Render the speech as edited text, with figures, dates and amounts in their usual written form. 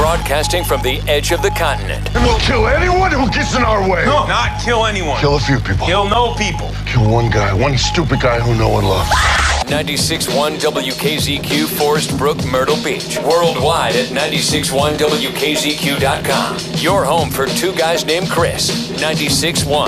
Broadcasting from the edge of the continent. And we'll kill anyone who gets in our way. No, not kill anyone. Kill a few people. Kill no people. Kill one guy, one stupid guy who no one loves. 96.1 WKZQ, Forest Brook, Myrtle Beach. Worldwide at 96.1WKZQ.com. Your home for two guys named Chris. 96.1